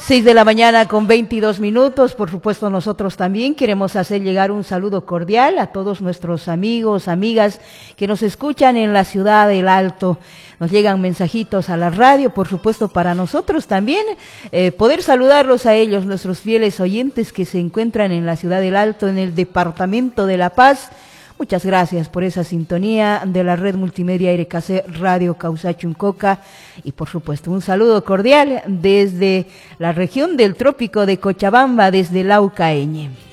6 de la mañana con 22 minutos. Por supuesto, nosotros también queremos hacer llegar un saludo cordial a todos nuestros amigos, amigas que nos escuchan en la ciudad del Alto. Nos llegan mensajitos a la radio, por supuesto, para nosotros también poder saludarlos a ellos, nuestros fieles oyentes que se encuentran en la ciudad del Alto, en el departamento de La Paz. Muchas gracias por esa sintonía de la red multimedia RKC Radio Causachuncoca y por supuesto un saludo cordial desde la región del trópico de Cochabamba, desde Laucaeñe.